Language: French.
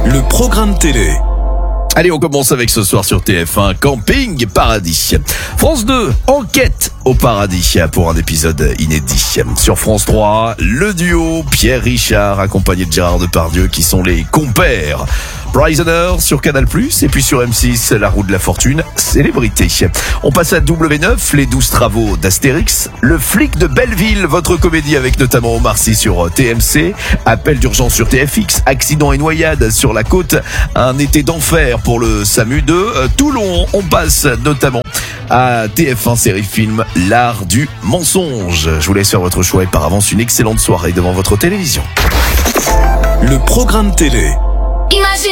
Le programme télé. Allez, on commence avec ce soir sur TF1, Camping Paradis. France 2, Enquête au paradis pour un épisode inédit. Sur France 3, le duo Pierre Richard accompagné de Gérard Depardieu qui sont les compères. Prisoner sur Canal+, et puis sur M6, La Roue de la Fortune, Célébrité. On passe à W9, les 12 travaux d'Astérix, Le flic de Belleville, votre comédie avec notamment Omar Sy sur TMC, Appel d'urgence sur TFX, Accident et noyade sur la côte, Un été d'enfer pour le SAMU 2, Toulon, on passe notamment à TF1 série film, L'art du mensonge. Je vous laisse faire votre choix et par avance une excellente soirée devant votre télévision. Le programme télé. Imagine